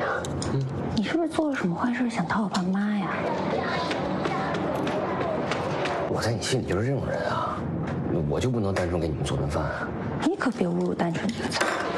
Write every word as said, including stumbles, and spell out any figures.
呀，嗯，你是不是做了什么坏事想讨我爸妈呀？ 我在你心里就是这种人啊，我就不能单纯给你们做顿饭啊？ 你可别侮辱单纯这个词。